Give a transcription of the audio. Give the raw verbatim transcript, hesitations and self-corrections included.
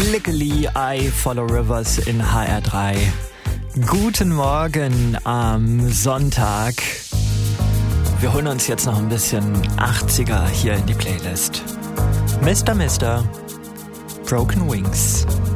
Lickily, I Follow Rivers in H R drei. Guten Morgen am Sonntag. Wir holen uns jetzt noch ein bisschen achtziger hier in die Playlist. Mister Mister Broken Wings.